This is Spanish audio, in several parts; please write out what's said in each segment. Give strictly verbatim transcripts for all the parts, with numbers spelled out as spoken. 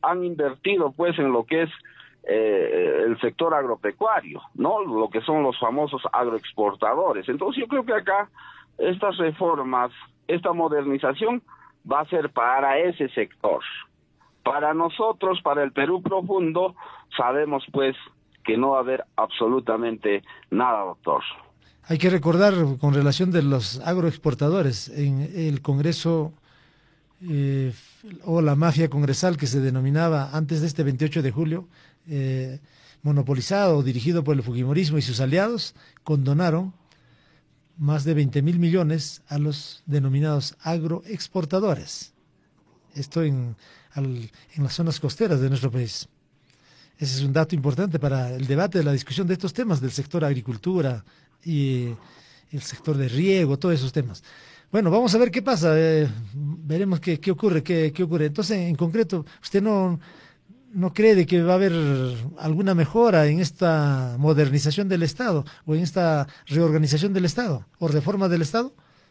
han invertido pues en lo que es eh, el sector agropecuario, ¿no? Lo que son los famosos agroexportadores. Entonces yo creo que acá estas reformas, esta modernización va a ser para ese sector. Para nosotros, para el Perú profundo, sabemos pues que no va a haber absolutamente nada, doctor. Hay que recordar con relación de los agroexportadores, en el Congreso eh, o la mafia congresal que se denominaba antes de este veintiocho de julio, eh, monopolizado o dirigido por el fujimorismo y sus aliados, condonaron más de veinte mil millones a los denominados agroexportadores. Esto en, al, en las zonas costeras de nuestro país. Ese es un dato importante para el debate, la discusión de estos temas del sector agricultura y el sector de riego, todos esos temas. Bueno, vamos a ver qué pasa, eh, veremos qué, qué ocurre, qué, qué ocurre. Entonces, en concreto, ¿usted no, no cree de que va a haber alguna mejora en esta modernización del Estado o en esta reorganización del Estado o reforma del Estado?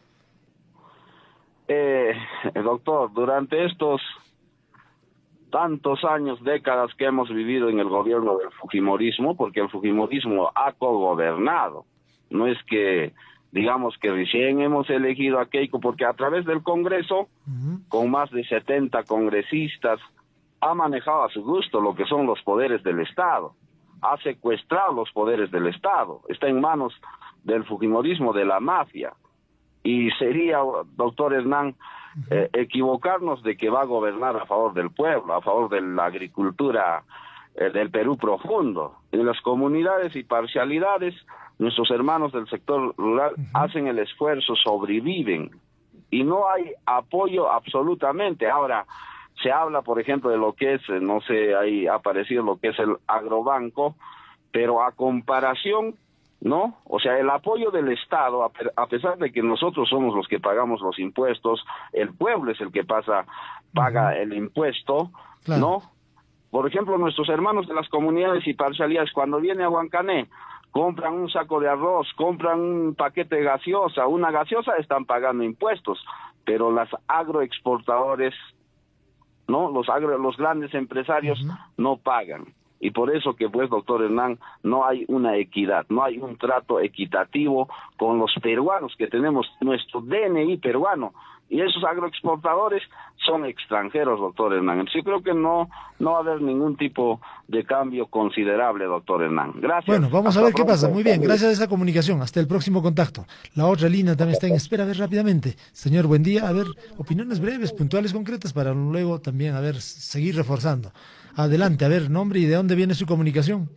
Eh, doctor, durante estos tantos años, décadas que hemos vivido en el gobierno del fujimorismo, porque el fujimorismo ha cogobernado, no es que digamos que recién hemos elegido a Keiko, porque a través del Congreso, uh-huh. con más de setenta congresistas, ha manejado a su gusto lo que son los poderes del Estado, ha secuestrado los poderes del Estado, está en manos del fujimorismo, de la mafia, y sería, doctor Hernán, eh, equivocarnos de que va a gobernar a favor del pueblo, a favor de la agricultura eh, del Perú profundo. En las comunidades y parcialidades, nuestros hermanos del sector rural uh-huh. hacen el esfuerzo, sobreviven, y no hay apoyo absolutamente. Ahora, se habla, por ejemplo, de lo que es, no sé, ahí ha aparecido lo que es el agrobanco, pero a comparación, ¿no? O sea, el apoyo del Estado, a, a pesar de que nosotros somos los que pagamos los impuestos, el pueblo es el que pasa, paga uh-huh. el impuesto, claro. ¿no? Por ejemplo, nuestros hermanos de las comunidades y parcialidades, cuando viene a Huancané, compran un saco de arroz, compran un paquete de gaseosa, una gaseosa, están pagando impuestos, pero las agroexportadores, ¿no? Los agro, los grandes empresarios uh-huh. no pagan. Y por eso que, pues, doctor Hernán, no hay una equidad, no hay un trato equitativo con los peruanos, que tenemos nuestro D N I peruano, y esos agroexportadores son extranjeros, doctor Hernán. Entonces yo creo que no, no va a haber ningún tipo de cambio considerable, doctor Hernán. Gracias. Bueno, vamos Hasta a ver qué pronto. pasa. Muy bien, gracias a esa comunicación. Hasta el próximo contacto. La otra línea también está en espera. A ver, rápidamente. Señor, buen día. A ver, opiniones breves, puntuales, concretas, para luego también, a ver, seguir reforzando. Adelante, a ver, nombre y de dónde viene su comunicación.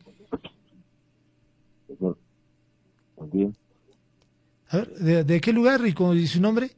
Buen día. A ver, ¿de, de qué lugar y, con, y su nombre?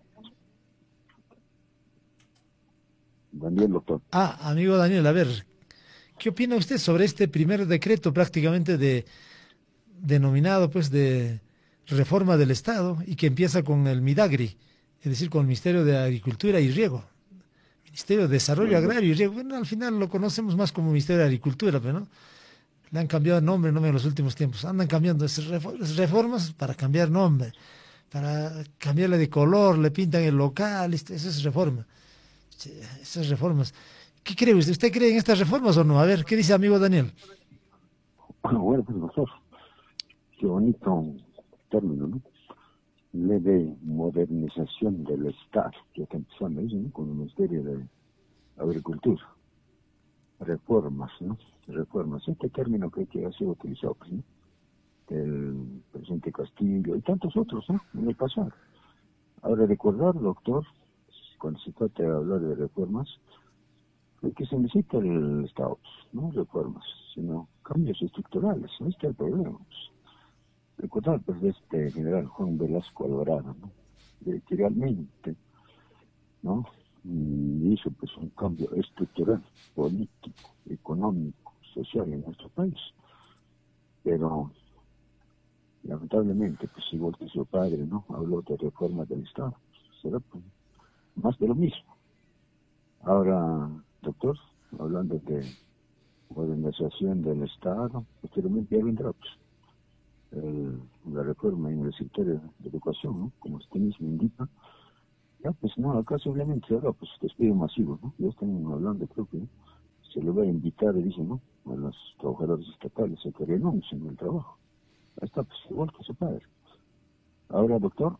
Daniel, doctor. Ah, amigo Daniel, a ver, ¿qué opina usted sobre este primer decreto prácticamente de denominado pues de reforma del Estado y que empieza con el Midagri, es decir, con el Ministerio de Agricultura y Riego, Ministerio de Desarrollo Agrario y Riego? Bueno, al final lo conocemos más como Ministerio de Agricultura, pero no, le han cambiado el nombre, no en los últimos tiempos, andan cambiando esas reformas para cambiar nombre, para cambiarle de color, le pintan el local, eso es reforma. Esas reformas. ¿Qué cree usted? ¿Usted cree en estas reformas o no? A ver, ¿qué dice amigo Daniel? Bueno, pues doctor, qué bonito término, ¿no? Leve modernización del Estado, que está empezando eso, ¿no? Con el Ministerio de Agricultura. Reformas, ¿no? Reformas. Este término creo que ha sido utilizado, pues, ¿no? El presidente Castillo y tantos otros, ¿no? En el pasado. Ahora recordar, doctor, cuando se trata de hablar de reformas, lo que se necesita el Estado, no reformas, sino cambios estructurales. Ahí está el problema. Recordar, pues, de este general Juan Velasco Alvarado, ¿no? De que realmente, ¿no? Y hizo, pues, un cambio estructural, político, económico, social en nuestro país. Pero, lamentablemente, pues, igual que su padre, ¿no? Habló de reformas del Estado. Será, pues, más de lo mismo. Ahora, doctor, hablando de modernización del Estado, posteriormente ya vendrá pues, el, la reforma en el sector de, de educación, ¿no? Como usted mismo indica. Ya, pues no, acá simplemente será pues despido masivo, ¿no? Ya están hablando, creo que se lo le voy a invitar, dice, ¿no?, a los trabajadores estatales a que renuncien al trabajo. Ahí está, pues, igual que su padre. Ahora, doctor,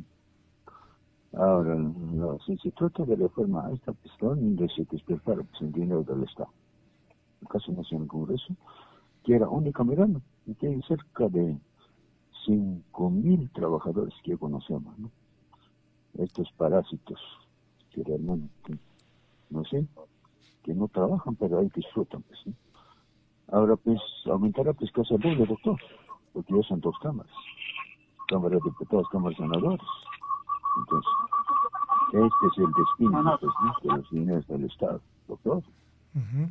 ahora, no, si se trata de reforma, esta cuestión de se despilfarra pues, el dinero del Estado. El caso nacional Congreso, que era únicamente, y que hay cerca de cinco mil trabajadores que conocemos, ¿no? Estos parásitos que realmente, no sé, que no trabajan, pero ahí disfrutan, pues, ¿no? Ahora, pues, aumentará pues casa doble, doctor, porque ya son dos cámaras, Cámara de Diputados, Cámara de Senadores. Entonces, este es el destino, pues, ¿no?, de los dineros del Estado, doctor. Uh-huh.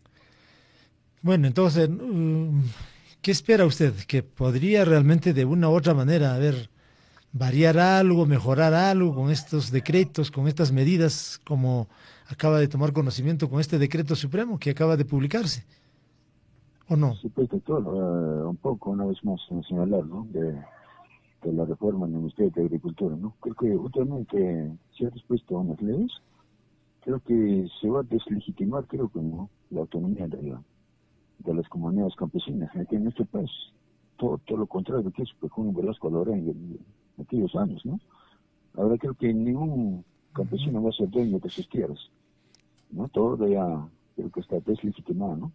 Bueno, entonces, ¿qué espera usted? ¿Que podría realmente de una u otra manera, a ver, variar algo, mejorar algo con estos decretos, con estas medidas, como acaba de tomar conocimiento con este decreto supremo que acaba de publicarse? ¿O no? Sí, pues, doctor, uh, un poco, una vez más, señalar, ¿no?, de, de la reforma en el Ministerio de Agricultura, ¿no? Creo que últimamente se ha dispuesto a unas leyes, creo que se va a deslegitimar, creo que no, la autonomía de, la, de las comunidades campesinas. Aquí en este país, todo, todo lo contrario que eso, pues, Juan Velasco Lorén en, en aquellos años, ¿no? Ahora creo que ningún campesino va a ser dueño de sus tierras, ¿no? Todo ya creo que está deslegitimado, ¿no?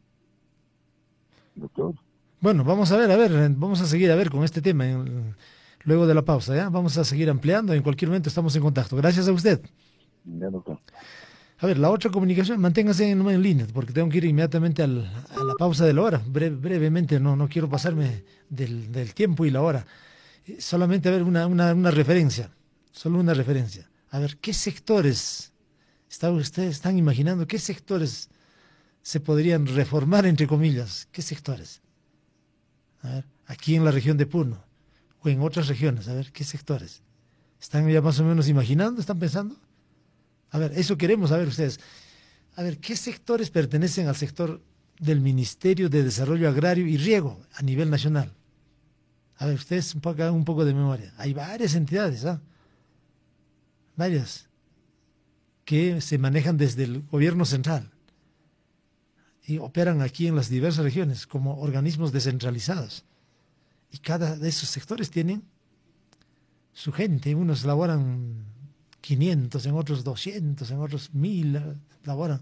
Doctor. Bueno, vamos a ver, a ver, vamos a seguir a ver con este tema en, luego de la pausa, ¿ya? Vamos a seguir ampliando, en cualquier momento estamos en contacto. Gracias a usted. Ya, doctor. A ver, la otra comunicación, manténgase en, en línea, porque tengo que ir inmediatamente al, a la pausa de la hora. Bre, brevemente, no, no quiero pasarme del, del tiempo y la hora. Solamente a ver una, una, una referencia, solo una referencia. A ver, ¿qué sectores está, ustedes están imaginando? ¿Qué sectores se podrían reformar, entre comillas? ¿Qué sectores? A ver, aquí en la región de Puno o en otras regiones, a ver, ¿qué sectores? ¿Están ya más o menos imaginando? ¿Están pensando? A ver, eso queremos saber ustedes. A ver, ¿qué sectores pertenecen al sector del Ministerio de Desarrollo Agrario y Riego a nivel nacional? A ver, ustedes un poco, hagan un poco de memoria. Hay varias entidades, ¿ah? Varias, que se manejan desde el gobierno central y operan aquí en las diversas regiones como organismos descentralizados. Y cada de esos sectores tienen su gente. Unos laboran quinientos, en otros doscientos, en otros mil laboran.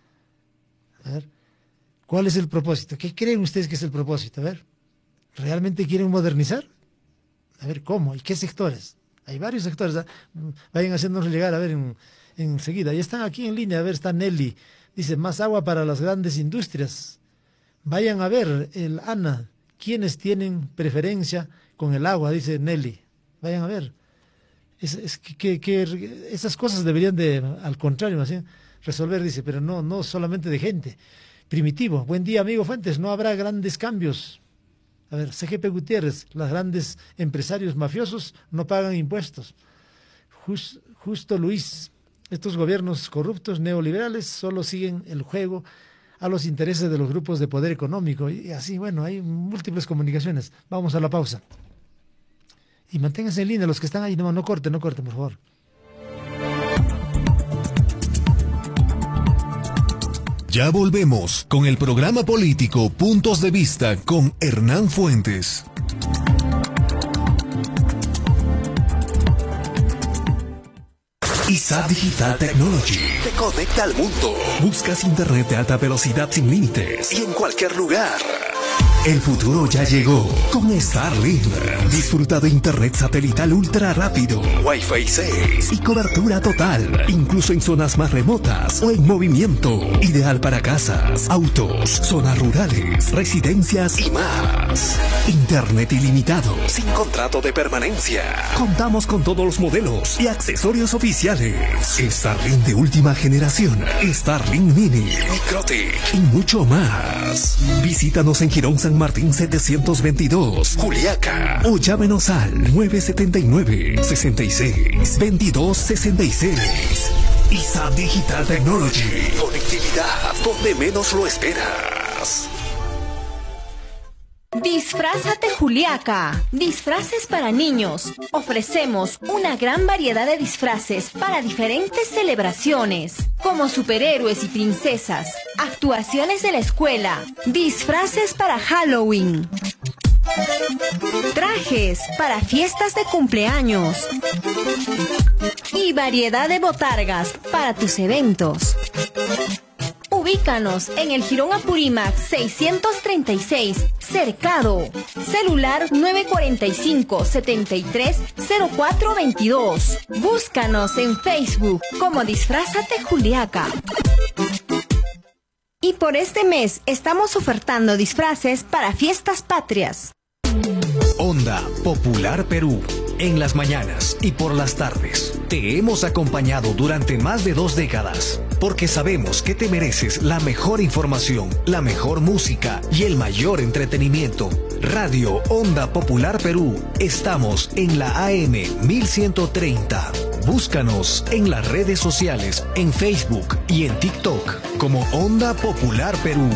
A ver, ¿cuál es el propósito? ¿Qué creen ustedes que es el propósito? A ver, ¿realmente quieren modernizar? A ver, ¿cómo? ¿Y qué sectores? Hay varios sectores. ¿Ah? Vayan haciéndonos llegar, a ver, en, enseguida. Y están aquí en línea, a ver, está Nelly. Dice, más agua para las grandes industrias. Vayan a ver, el Ana, ¿quiénes tienen preferencia con el agua? Dice Nelly. Vayan a ver. Es, es que, que, que esas cosas deberían de, al contrario, ¿sí?, resolver, dice, pero no, no solamente de gente. Primitivo, buen día, amigo Fuentes, no habrá grandes cambios. A ver, C G P Gutiérrez, los grandes empresarios mafiosos no pagan impuestos. Just, Justo Luis, estos gobiernos corruptos neoliberales solo siguen el juego a los intereses de los grupos de poder económico. Y así, bueno, hay múltiples comunicaciones. Vamos a la pausa. Y manténganse en línea los que están ahí. No, no corten, no corten, por favor. Ya volvemos con el programa político Puntos de Vista con Hernán Fuentes. I S A Digital Technology te conecta al mundo. Buscas internet de alta velocidad sin límites y en cualquier lugar. El futuro ya llegó con Starlink. Disfruta de internet satelital ultra rápido, Wi-Fi seis y cobertura total, incluso en zonas más remotas o en movimiento. Ideal para casas, autos, zonas rurales, residencias y más. Internet ilimitado, sin contrato de permanencia. Contamos con todos los modelos y accesorios oficiales. Starlink de última generación, Starlink Mini, Microtech y mucho más. Visítanos en Girón San Martín setecientos veintidós, Juliaca, o llámenos al nueve siete nueve, sesenta y seis, veintidós sesenta y seis. I S A Digital Technology, conectividad donde menos lo esperas. Disfrázate Juliaca. Disfraces para niños. Ofrecemos una gran variedad de disfraces para diferentes celebraciones, como superhéroes y princesas, actuaciones de la escuela, disfraces para Halloween, trajes para fiestas de cumpleaños y variedad de botargas para tus eventos. Ubícanos en el Jirón Apurímac seiscientos treinta y seis, Cercado. Celular nueve cuatro cinco, siete tres, cero cuatro dos dos. Búscanos en Facebook como Disfrázate Juliaca. Y por este mes estamos ofertando disfraces para fiestas patrias. Onda Popular Perú. En las mañanas y por las tardes. Te hemos acompañado durante más de dos décadas. Porque sabemos que te mereces la mejor información, la mejor música y el mayor entretenimiento. Radio Onda Popular Perú. Estamos en la A M mil ciento treinta. Búscanos en las redes sociales, en Facebook y en TikTok como Onda Popular Perú.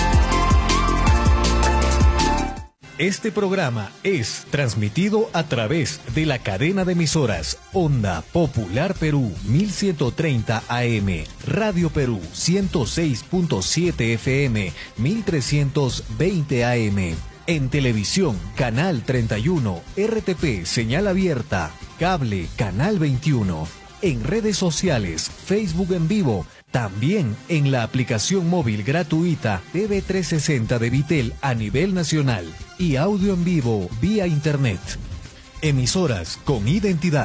Este programa es transmitido a través de la cadena de emisoras Onda Popular Perú mil ciento treinta A M, Radio Perú ciento seis punto siete F M, mil trescientos veinte A M. En televisión, Canal treinta y uno, R T P, señal abierta, cable, Canal veintiuno. En redes sociales, Facebook en vivo, también en la aplicación móvil gratuita T V trescientos sesenta de Vitel a nivel nacional y audio en vivo vía internet. Emisoras con identidad.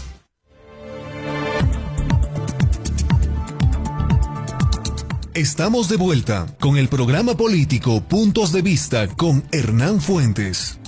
Estamos de vuelta con el programa político Puntos de Vista con Hernán Fuentes.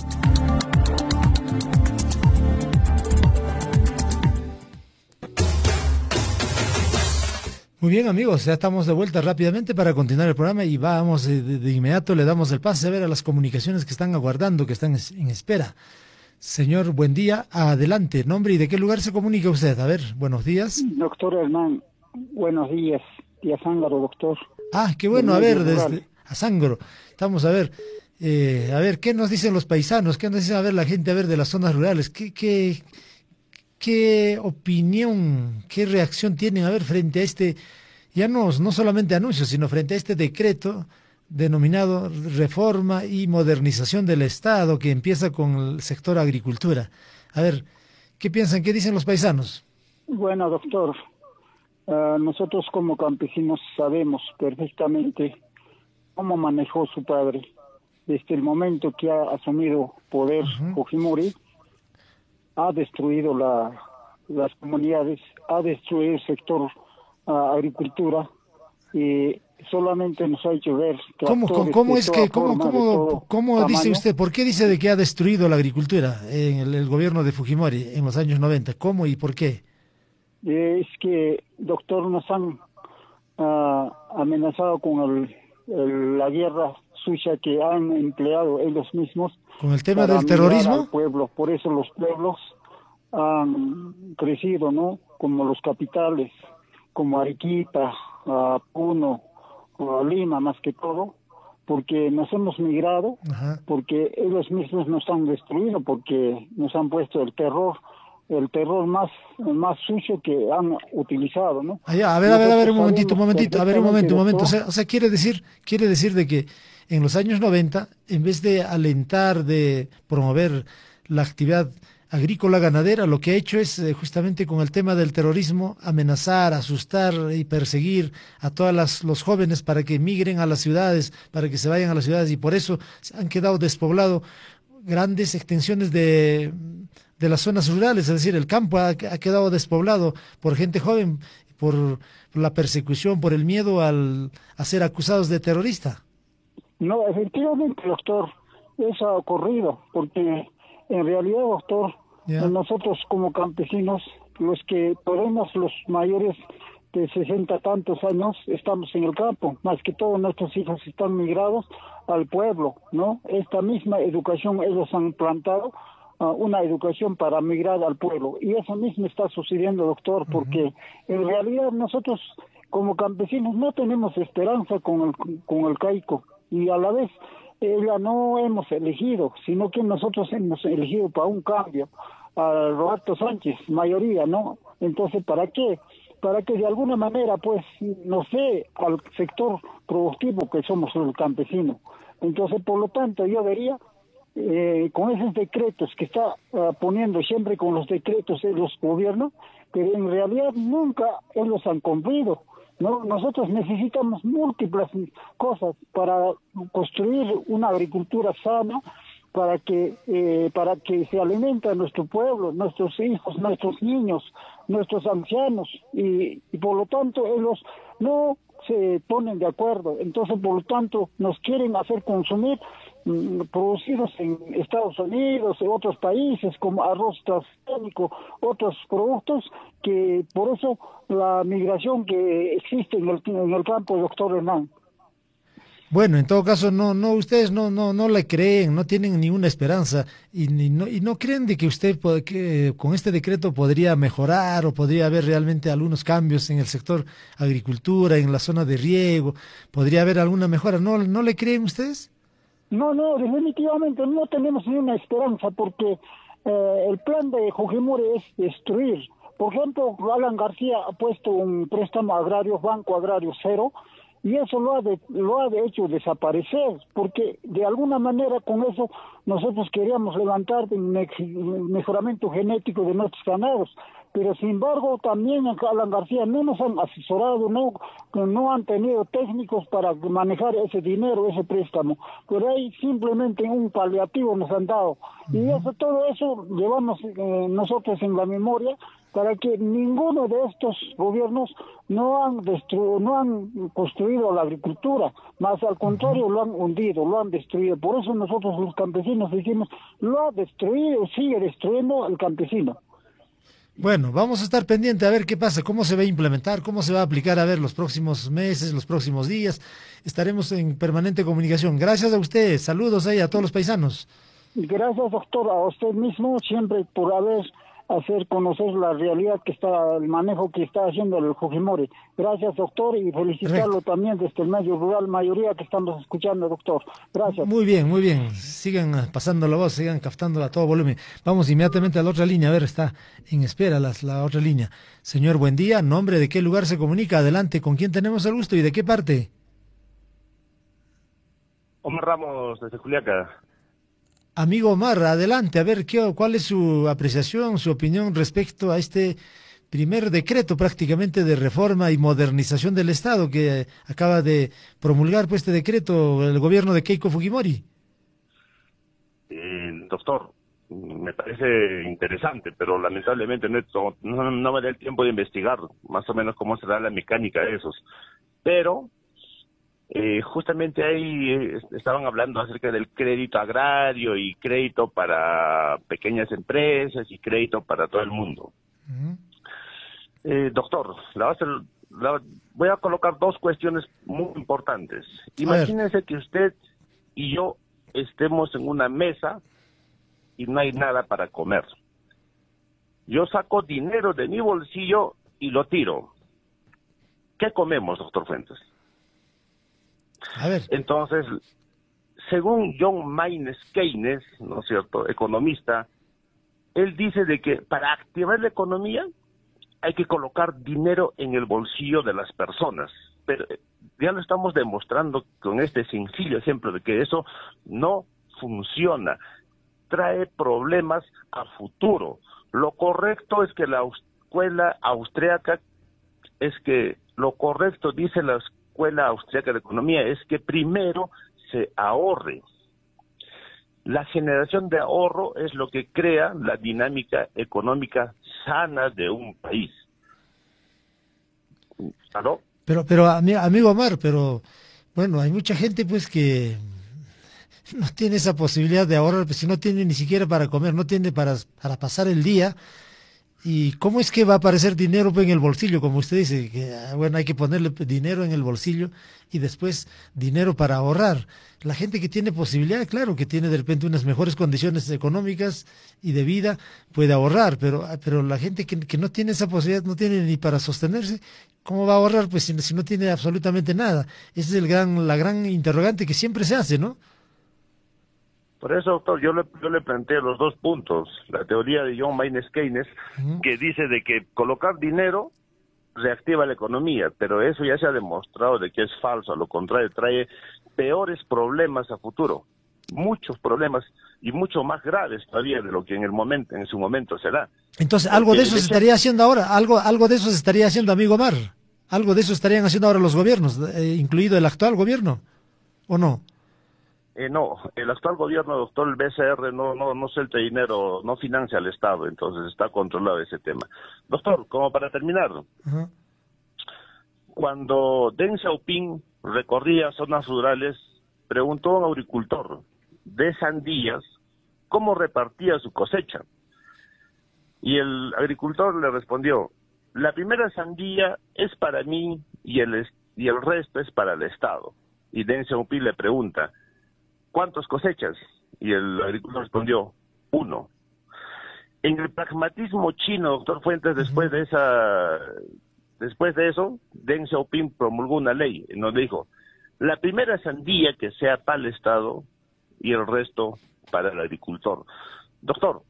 Muy bien, amigos, ya estamos de vuelta rápidamente para continuar el programa y vamos de, de, de inmediato, le damos el pase a ver a las comunicaciones que están aguardando, que están en espera. Señor, buen día, adelante, nombre y de qué lugar se comunica usted. A ver, buenos días. Doctor Hernán, buenos días, y a Zángaro, doctor. Ah, qué bueno, a ver, desde a Zángaro, estamos a ver, eh, a ver, ¿qué nos dicen los paisanos? ¿Qué nos dicen a ver la gente a ver de las zonas rurales? ¿Qué, qué, qué opinión, qué reacción tienen a ver frente a este, ya no, no solamente anuncios, sino frente a este decreto denominado Reforma y Modernización del Estado que empieza con el sector agricultura? A ver, ¿qué piensan? ¿Qué dicen los paisanos? Bueno, doctor, uh, nosotros como campesinos sabemos perfectamente cómo manejó su padre desde el momento que ha asumido poder uh-huh. Fujimori. Ha destruido la, las comunidades, ha destruido el sector uh, agricultura y solamente nos ha hecho ver... ¿Cómo, cómo, cómo es que, cómo, cómo, cómo dice usted, por qué dice de que ha destruido la agricultura en el, el gobierno de Fujimori en los años noventa? ¿Cómo y por qué? Es que, doctor, nos han uh, amenazado con el, el, la guerra sucia que han empleado ellos mismos. ¿Con el tema del terrorismo? Pueblo. Por eso los pueblos han crecido, ¿no? Como los capitales, como Arequipa, uh, Puno, uh, Lima, más que todo, porque nos hemos migrado, Ajá. porque ellos mismos nos han destruido, porque nos han puesto el terror, el terror más más sucio que han utilizado, ¿no? Allá, a ver, a ver, a ver, un momentito, un momentito, a ver, un momento, un momento. O sea, o sea, quiere decir, quiere decir de que en los años noventa, en vez de alentar, de promover la actividad agrícola ganadera, lo que ha hecho es eh, justamente con el tema del terrorismo amenazar, asustar y perseguir a todos las, los jóvenes para que migren a las ciudades, para que se vayan a las ciudades, y por eso han quedado despoblados grandes extensiones de, de las zonas rurales, es decir, el campo ha, ha quedado despoblado por gente joven, por, por la persecución, por el miedo al, a ser acusados de terrorista. No, efectivamente, doctor, eso ha ocurrido, porque en realidad, doctor, yeah. nosotros como campesinos, los que podemos, los mayores de sesenta tantos años, estamos en el campo, más que todos nuestros hijos están migrados al pueblo, ¿no? Esta misma educación ellos han plantado, uh, una educación para migrar al pueblo, y eso mismo está sucediendo, doctor, porque uh-huh. en realidad nosotros como campesinos no tenemos esperanza con el, con el caico, y a la vez ella no hemos elegido, sino que nosotros hemos elegido para un cambio a Roberto Sánchez, mayoría, ¿no? Entonces, ¿para qué? Para que de alguna manera, pues, nos dé al sector productivo que somos el campesino. Entonces, por lo tanto, yo vería, eh, con esos decretos que está uh, poniendo siempre con los decretos de los gobiernos, pero en realidad nunca ellos han cumplido, ¿no? Nosotros necesitamos múltiples cosas para construir una agricultura sana, para que eh, para que se alimente nuestro pueblo, nuestros hijos, nuestros niños, nuestros ancianos, y, y por lo tanto ellos no se ponen de acuerdo. Entonces, por lo tanto, nos quieren hacer consumir mmm, producidos en Estados Unidos, en otros países, como arroz transgénico, otros productos, que por eso la migración que existe en el, en el campo, doctor Hernán. Bueno, en todo caso, no, no, ustedes no, no, no le creen, no tienen ninguna esperanza y, ni, no, y no creen de que usted puede, que con este decreto podría mejorar o podría haber realmente algunos cambios en el sector agricultura, en la zona de riego, podría haber alguna mejora. ¿No, no le creen ustedes? No, no, definitivamente no tenemos ninguna esperanza porque eh, el plan de Fujimori es destruir. Por ejemplo, Alan García ha puesto un préstamo agrario, Banco Agrario Cero, y eso lo ha de, lo ha de hecho desaparecer, porque de alguna manera con eso nosotros queríamos levantar el mejoramiento genético de nuestros ganados, pero sin embargo también en Alan García no nos han asesorado, no, no han tenido técnicos para manejar ese dinero, ese préstamo, pero ahí simplemente un paliativo nos han dado, y eso, todo eso llevamos eh, nosotros en la memoria, para que ninguno de estos gobiernos no han destruido, no han construido la agricultura, más al contrario lo han hundido, lo han destruido. Por eso nosotros los campesinos decimos, lo ha destruido, sigue destruyendo el campesino. Bueno, vamos a estar pendientes a ver qué pasa, cómo se va a implementar, cómo se va a aplicar, a ver, los próximos meses, los próximos días. Estaremos en permanente comunicación. Gracias a ustedes, saludos ahí a todos los paisanos. Gracias, doctor, a usted mismo siempre por haber hacer conocer la realidad que está, el manejo que está haciendo el Fujimori. Gracias, doctor, y felicitarlo Correcto. También desde el medio rural, mayoría que estamos escuchando, doctor. Gracias. Muy bien, muy bien. Sigan pasando la voz, sigan captándola a todo volumen. Vamos inmediatamente a la otra línea. A ver, está en espera la, la otra línea. Señor, buen día. ¿Nombre de qué lugar se comunica? Adelante. ¿Con quién tenemos el gusto y de qué parte? Omar Ramos, desde Juliaca. Amigo Omar, adelante, a ver, ¿qué, ¿cuál es su apreciación, su opinión respecto a este primer decreto prácticamente de reforma y modernización del Estado que acaba de promulgar pues, este decreto el gobierno de Keiko Fujimori? Eh, doctor, me parece interesante, pero lamentablemente no, no, no me da el tiempo de investigar más o menos cómo será la mecánica de esos. Pero... Eh, justamente ahí eh, estaban hablando acerca del crédito agrario y crédito para pequeñas empresas y crédito para todo el mundo. Uh-huh. eh, doctor, la va a hacer, la, voy a colocar dos cuestiones muy importantes. Imagínense que usted y yo estemos en una mesa y no hay nada para comer. Yo saco dinero de mi bolsillo y lo tiro. ¿Qué comemos, doctor Fuentes? A ver. Entonces, según John Maynard Keynes, ¿no es cierto?, economista, él dice de que para activar la economía hay que colocar dinero en el bolsillo de las personas. Pero ya lo estamos demostrando con este sencillo ejemplo de que eso no funciona. Trae problemas a futuro. Lo correcto es que la escuela austríaca, es que lo correcto, dice la Escuela Austríaca de Economía, es que primero se ahorre. La generación de ahorro es lo que crea la dinámica económica sana de un país. ¿Aló? Pero, pero amigo Omar, pero bueno, hay mucha gente pues que no tiene esa posibilidad de ahorrar, pues si no tiene ni siquiera para comer, no tiene para, para pasar el día. ¿Y cómo es que va a aparecer dinero en el bolsillo? Como usted dice, que bueno, hay que ponerle dinero en el bolsillo y después dinero para ahorrar. La gente que tiene posibilidad, claro, que tiene de repente unas mejores condiciones económicas y de vida, puede ahorrar, pero pero la gente que, que no tiene esa posibilidad, no tiene ni para sostenerse, ¿cómo va a ahorrar? Pues si, si no tiene absolutamente nada. Esa es el gran, la gran interrogante que siempre se hace, ¿no? Por eso, doctor, yo le, yo le planteo los dos puntos. La teoría de John Maynard Keynes, uh-huh. que dice de que colocar dinero reactiva la economía, pero eso ya se ha demostrado de que es falso. A lo contrario, trae peores problemas a futuro. Muchos problemas y mucho más graves todavía de lo que en el momento, en su momento será. Entonces, algo de eso se estaría haciendo ahora, algo, algo de eso se estaría haciendo, amigo Omar. Algo de eso estarían haciendo ahora los gobiernos, eh, incluido el actual gobierno, ¿o no? Eh, no, el actual gobierno, doctor, el B C R no no no suelta dinero, no financia al Estado, entonces está controlado ese tema. Doctor, como para terminar, uh-huh. cuando Deng Xiaoping recorría zonas rurales, preguntó a un agricultor de sandías cómo repartía su cosecha. Y el agricultor le respondió, la primera sandía es para mí y el, y el resto es para el Estado. Y Deng Xiaoping le pregunta, ¿cuántos cosechas? Y el agricultor respondió, uno. En el pragmatismo chino, doctor Fuentes, después de esa, después de eso, Deng Xiaoping promulgó una ley en donde dijo, la primera sandía que sea para el Estado y el resto para el agricultor. Doctor,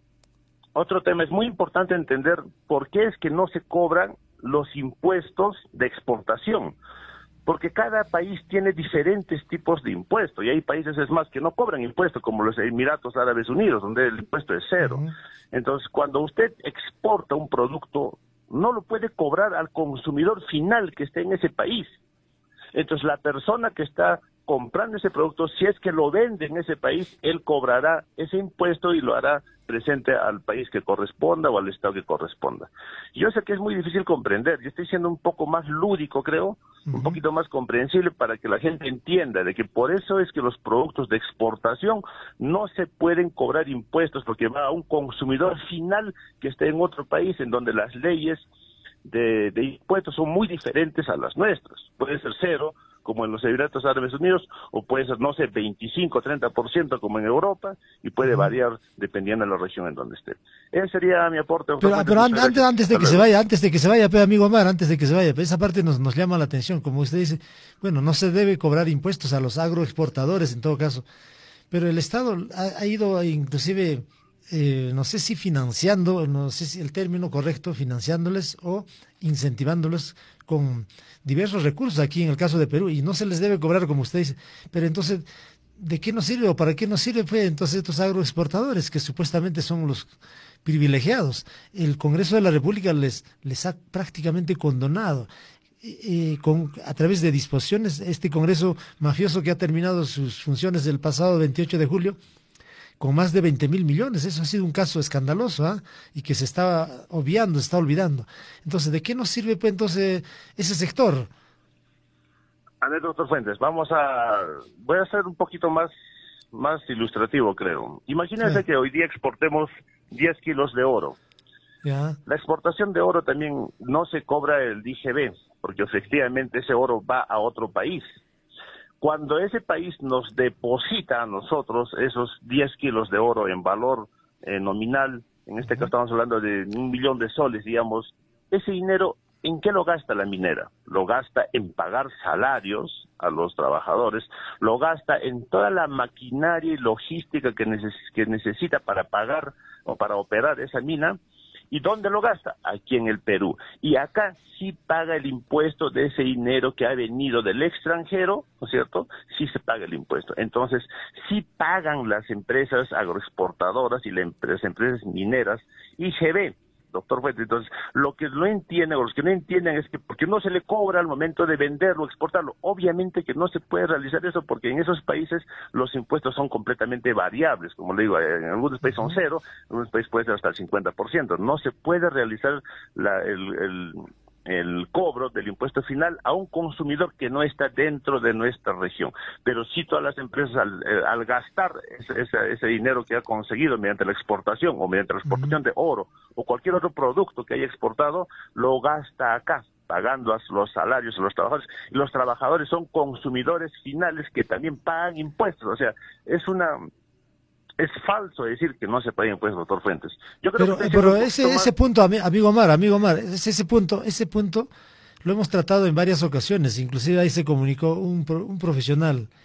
otro tema, es muy importante entender por qué es que no se cobran los impuestos de exportación. Porque cada país tiene diferentes tipos de impuestos, y hay países, es más, que no cobran impuestos, como los Emiratos Árabes Unidos, donde el impuesto es cero. Uh-huh. Entonces, cuando usted exporta un producto, no lo puede cobrar al consumidor final que esté en ese país. Entonces, la persona que está comprando ese producto, si es que lo vende en ese país, él cobrará ese impuesto y lo hará presente al país que corresponda o al estado que corresponda. Yo sé que es muy difícil comprender, yo estoy siendo un poco más lúdico, creo, uh-huh. un poquito más comprensible para que la gente entienda de que por eso es que los productos de exportación no se pueden cobrar impuestos porque va a un consumidor final que esté en otro país en donde las leyes de, de impuestos son muy diferentes a las nuestras. Puede ser cero, como en los Emiratos Árabes Unidos, o puede ser, no sé, veinticinco, treinta por ciento como en Europa, y puede variar dependiendo de la región en donde esté. Ese sería mi aporte. Pero, pero antes, antes, antes de que se vaya, antes de que se vaya, pero amigo Omar, antes de que se vaya, esa parte nos, nos llama la atención, como usted dice, bueno, no se debe cobrar impuestos a los agroexportadores en todo caso, pero el Estado ha, ha ido inclusive, eh, no sé si financiando, no sé si el término correcto, financiándoles o incentivándoles con diversos recursos aquí en el caso de Perú, y no se les debe cobrar como usted dice, pero entonces, ¿de qué nos sirve o para qué nos sirve pues entonces estos agroexportadores que supuestamente son los privilegiados? El Congreso de la República les, les ha prácticamente condonado eh, con, a través de disposiciones, este Congreso mafioso que ha terminado sus funciones el pasado veintiocho de julio, con más de veinte mil millones. Eso ha sido un caso escandaloso, ¿eh? Y que se está obviando, se está olvidando. Entonces, ¿de qué nos sirve pues entonces ese sector? A ver, doctor Fuentes, vamos a... voy a ser un poquito más, más ilustrativo, creo. Imagínense sí. que hoy día exportemos diez kilos de oro. Ya. La exportación de oro también no se cobra el D G B, porque efectivamente ese oro va a otro país. Cuando ese país nos deposita a nosotros esos diez kilos de oro en valor eh, nominal, en este caso estamos hablando de un millón de soles, digamos, ese dinero, ¿en qué lo gasta la minera? Lo gasta en pagar salarios a los trabajadores, lo gasta en toda la maquinaria y logística que, neces que necesita para pagar o para operar esa mina. ¿Y dónde lo gasta? Aquí en el Perú. Y acá sí paga el impuesto de ese dinero que ha venido del extranjero, ¿no es cierto? Sí se paga el impuesto. Entonces, sí pagan las empresas agroexportadoras y las empresas mineras I G B. Doctor Fuentes, entonces, lo que no entienden, o los que no entienden es que porque no se le cobra al momento de venderlo, exportarlo. Obviamente que no se puede realizar eso porque en esos países los impuestos son completamente variables. Como le digo, en algunos países son cero, en algunos países puede ser hasta el cincuenta por ciento. No se puede realizar la, el, el, el cobro del impuesto final a un consumidor que no está dentro de nuestra región. Pero sí todas las empresas al, al gastar ese, ese, ese dinero que ha conseguido mediante la exportación o mediante la exportación uh-huh. de oro o cualquier otro producto que haya exportado, lo gasta acá, pagando los salarios a los trabajadores. Y los trabajadores son consumidores finales que también pagan impuestos. O sea, es una... es falso decir que no se paga impuestos, doctor Fuentes. Yo creo pero que pero ese, más... ese punto, amigo Omar, amigo Omar, ese, ese punto, ese punto lo hemos tratado en varias ocasiones. Inclusive ahí se comunicó un, un profesional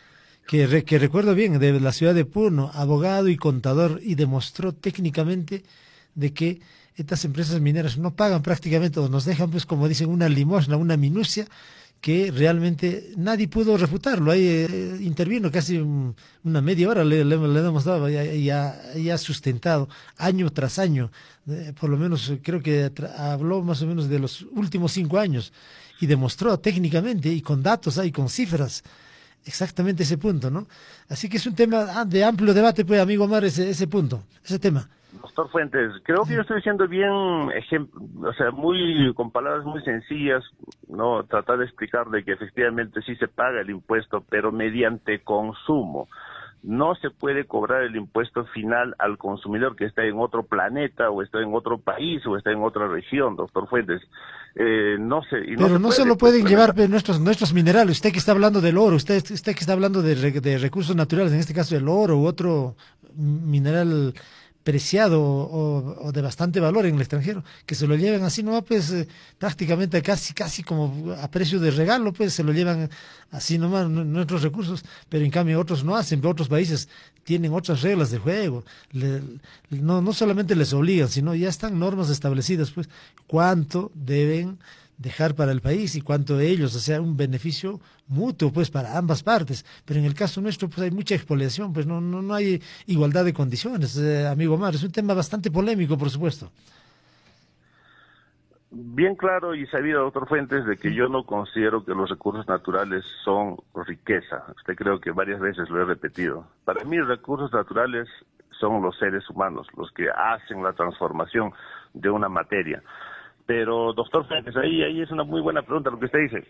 que, re, que recuerdo bien, de la ciudad de Puno, abogado y contador, y demostró técnicamente de que estas empresas mineras no pagan prácticamente, o nos dejan, pues como dicen, una limosna, una minucia, que realmente nadie pudo refutarlo. Ahí eh, intervino casi un, una media hora, le, le, le hemos dado, y ha sustentado año tras año, eh, por lo menos creo que habló más o menos de los últimos cinco años, y demostró técnicamente y con datos, y con cifras, exactamente ese punto, ¿no? Así que es un tema de amplio debate, pues, amigo Omar, ese, ese punto, ese tema. Doctor Fuentes, creo que yo estoy diciendo bien, o sea, muy con palabras muy sencillas, no tratar de explicar de que efectivamente sí se paga el impuesto, pero mediante consumo. No se puede cobrar el impuesto final al consumidor que está en otro planeta, o está en otro país, o está en otra región, doctor Fuentes. Eh, no sé, y no pero se no puede, se lo pueden pues, llevar pues, nuestros nuestros minerales. Usted que está hablando del oro, usted, usted que está hablando de, de recursos naturales, en este caso el oro u otro mineral preciado o, o de bastante valor en el extranjero, que se lo lleven así, no, pues eh, prácticamente casi casi como a precio de regalo, pues se lo llevan así nomás nuestros recursos, pero en cambio otros no hacen, otros países tienen otras reglas de juego, le, no, no solamente les obligan, sino ya están normas establecidas, pues cuánto deben dejar para el país y cuánto de ellos, o sea, un beneficio mutuo, pues, para ambas partes. Pero en el caso nuestro, pues, hay mucha expoliación, pues, no no, no hay igualdad de condiciones, eh, amigo Omar. Es un tema bastante polémico, por supuesto. Bien claro y sabido, doctor Fuentes, de que yo no considero que los recursos naturales son riqueza. Usted creo que varias veces lo he repetido. Para mí, recursos naturales son los seres humanos, los que hacen la transformación de una materia. Pero, doctor Fuentes, ahí, ahí es una muy buena pregunta lo que usted dice.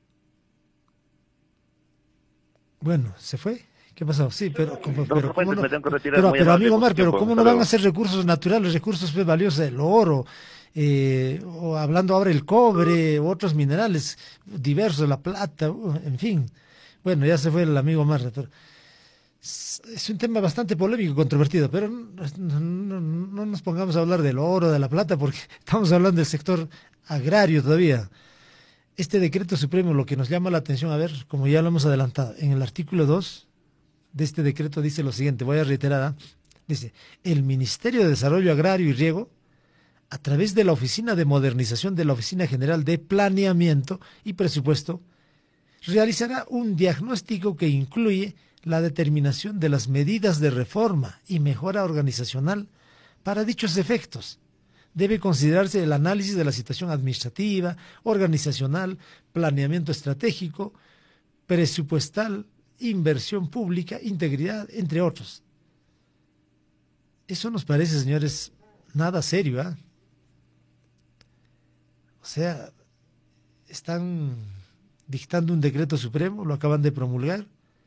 Bueno, ¿se fue? ¿Qué pasó? Sí, pero... Como, doctor pero, Fuentes, no, me tengo que retirar. Pero, muy pero amable, amigo Omar, pero tiempo. ¿cómo no van a ser recursos naturales, recursos pues, valiosos, el oro, eh, o hablando ahora el cobre, u otros minerales diversos, la plata, uh, en fin. Bueno, ya se fue el amigo Omar, pero... Es un tema bastante polémico y controvertido, pero no, no, no nos pongamos a hablar del oro, de la plata, porque estamos hablando del sector agrario todavía. Este decreto supremo, lo que nos llama la atención, a ver, como ya lo hemos adelantado, en el artículo dos de este decreto dice lo siguiente, voy a reiterar, ¿eh? Dice, el Ministerio de Desarrollo Agrario y Riego, a través de la Oficina de Modernización de la Oficina General de Planeamiento y Presupuesto, realizará un diagnóstico que incluye la determinación de las medidas de reforma y mejora organizacional para dichos efectos. Debe considerarse el análisis de la situación administrativa, organizacional, planeamiento estratégico, presupuestal, inversión pública, integridad, entre otros. Eso nos parece, señores, nada serio, ¿eh? O sea, están dictando un decreto supremo, lo acaban de promulgar,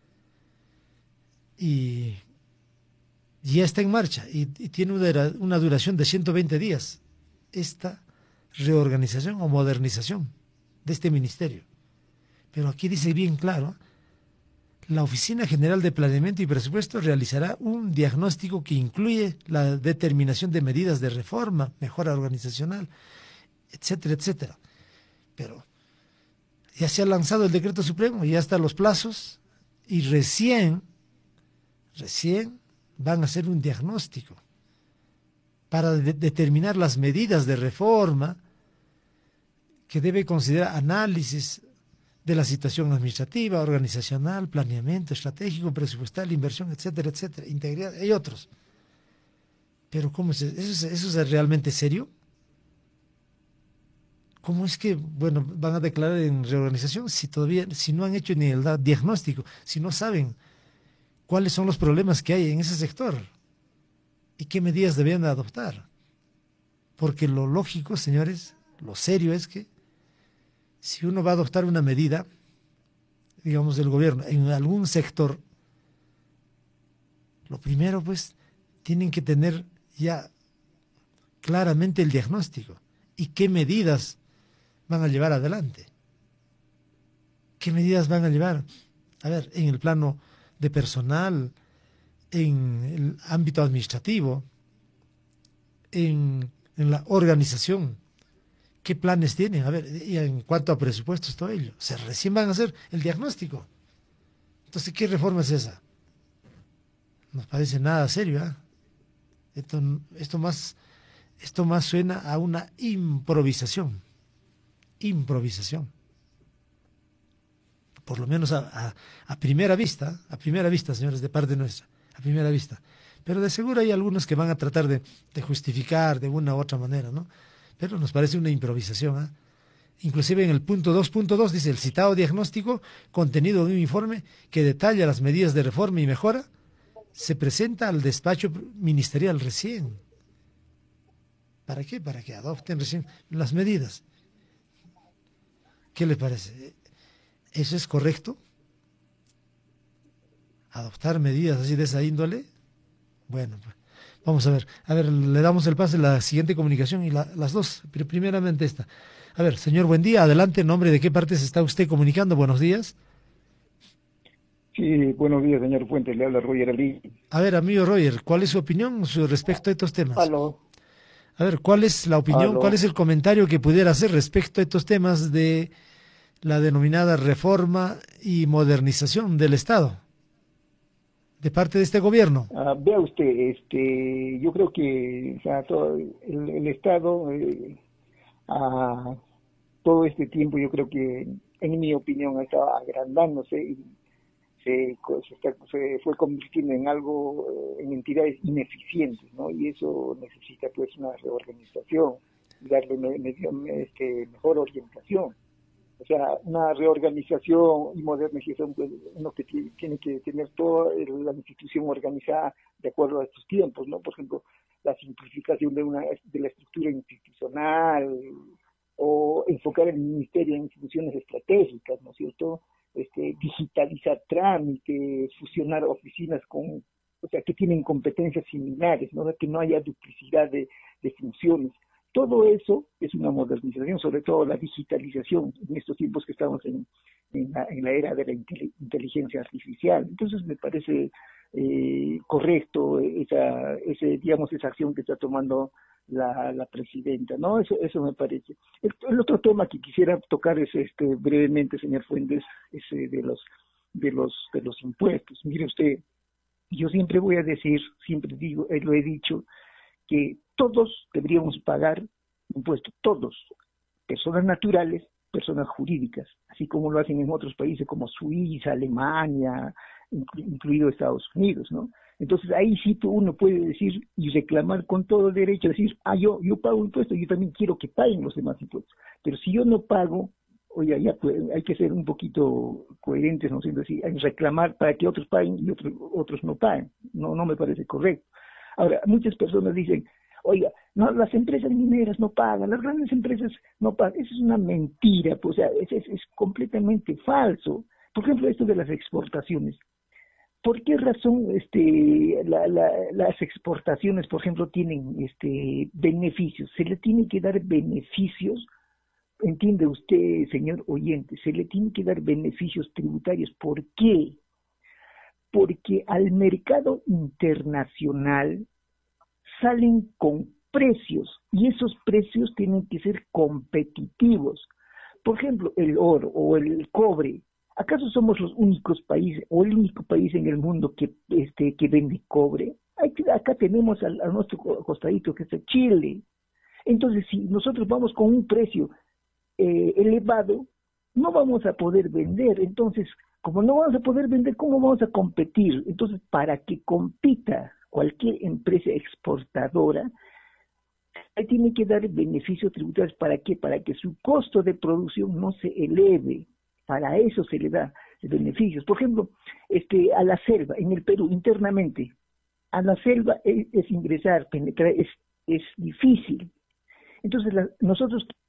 y ya está en marcha y, y tiene una, una duración de ciento veinte días esta reorganización o modernización de este ministerio. Pero aquí dice bien claro, la Oficina General de Planeamiento y Presupuesto realizará un diagnóstico que incluye la determinación de medidas de reforma, mejora organizacional, etcétera, etcétera. Pero ya se ha lanzado el decreto supremo, ya están los plazos y recién Recién van a hacer un diagnóstico para de determinar las medidas de reforma que debe considerar análisis de la situación administrativa, organizacional, planeamiento estratégico, presupuestal, inversión, etcétera, etcétera, integridad, hay otros. Pero ¿cómo es eso? ¿Eso es, eso es realmente serio? ¿Cómo es que, bueno, van a declarar en reorganización si todavía, si no han hecho ni el diagnóstico, si no saben cuáles son los problemas que hay en ese sector y qué medidas debían adoptar? Porque lo lógico, señores, lo serio es que si uno va a adoptar una medida, digamos, del gobierno en algún sector, lo primero, pues, tienen que tener ya claramente el diagnóstico y qué medidas van a llevar adelante. ¿Qué medidas van a llevar? A ver, en el plano de personal, en el ámbito administrativo, en, en la organización. ¿Qué planes tienen? A ver, y en cuanto a presupuestos, todo ello. O sea, recién van a hacer el diagnóstico. Entonces, ¿qué reforma es esa? Nos parece nada serio, ¿eh? Esto, esto más, esto más suena a una improvisación. Improvisación. Por lo menos a, a, a primera vista, a primera vista, señores, de parte nuestra, a primera vista. Pero de seguro hay algunos que van a tratar de, de justificar de una u otra manera, ¿no? Pero nos parece una improvisación, ¿eh? Inclusive en el punto dos punto dos dice el citado diagnóstico contenido en un informe que detalla las medidas de reforma y mejora se presenta al despacho ministerial recién. ¿Para qué? Para que adopten recién las medidas. ¿Qué les parece? ¿Eso es correcto? ¿Adoptar medidas así de esa índole? Bueno, pues, vamos a ver. A ver, le damos el pase a la siguiente comunicación y la, las dos, pero primeramente esta. A ver, señor, buen día. Adelante, en nombre de qué parte se está usted comunicando. Buenos días. Sí, buenos días, señor Fuentes. Le habla Roger Ali. A ver, amigo Roger, ¿cuál es su opinión respecto a estos temas? Aló. A ver, ¿cuál es la opinión, Aló. cuál es el comentario que pudiera hacer respecto a estos temas de la denominada reforma y modernización del Estado de parte de este gobierno? Ah, vea usted, este, yo creo que o sea, todo el, el Estado, eh, a todo este tiempo, yo creo que, en mi opinión, estaba agrandándose y se, se, está, se fue convirtiendo en algo, en entidades ineficientes, ¿no? Y eso necesita, pues, una reorganización, darle me, me, este, mejor orientación. O sea, una reorganización y modernización, pues, uno que tiene que tener toda la institución organizada de acuerdo a estos tiempos, ¿no? Por ejemplo, la simplificación de una de la estructura institucional o enfocar el ministerio en instituciones estratégicas, ¿no es cierto? Este, digitalizar trámites, fusionar oficinas con, o sea, que tienen competencias similares, ¿no? Que no haya duplicidad de, de funciones. Todo eso es una modernización, sobre todo la digitalización en estos tiempos que estamos en, en, la, en la era de la inteligencia artificial. Entonces me parece eh, correcto esa, ese, digamos, esa acción que está tomando la, la presidenta, ¿no? Eso, eso me parece. El, el otro tema que quisiera tocar es este brevemente, señor Fuentes, ese de los de los de los impuestos. Mire usted, yo siempre voy a decir, siempre digo, eh, lo he dicho, que todos deberíamos pagar impuestos, todos, personas naturales, personas jurídicas, así como lo hacen en otros países como Suiza, Alemania, incluido Estados Unidos, ¿no? Entonces ahí sí uno puede decir y reclamar con todo el derecho, decir, ah, yo yo pago impuestos, yo también quiero que paguen los demás impuestos, pero si yo no pago, oye, ya pues, hay que ser un poquito coherentes, no siendo así, hay que reclamar para que otros paguen y otros otros no paguen, no no me parece correcto. Ahora, muchas personas dicen, oiga, no, las empresas mineras no pagan, las grandes empresas no pagan. Eso es una mentira, pues, o sea, es, es, es completamente falso. Por ejemplo, esto de las exportaciones. ¿Por qué razón este, la, la, las exportaciones, por ejemplo, tienen este, beneficios? Se le tiene que dar beneficios, entiende usted, señor oyente, se le tiene que dar beneficios tributarios. ¿Por qué? Porque al mercado internacional salen con precios y esos precios tienen que ser competitivos. Por ejemplo, el oro o el cobre. ¿Acaso somos los únicos países o el único país en el mundo que este que vende cobre? Acá tenemos a, a nuestro costadito que es Chile. Entonces, si nosotros vamos con un precio eh, elevado, no vamos a poder vender. Entonces, como no vamos a poder vender, ¿cómo vamos a competir? Entonces, para que compita cualquier empresa exportadora, tiene que dar beneficios tributarios. ¿Para qué? Para que su costo de producción no se eleve. Para eso se le da beneficios. Por ejemplo, este, a la selva, en el Perú, internamente, a la selva es, es ingresar, penetrar, es, es difícil. Entonces, la, nosotros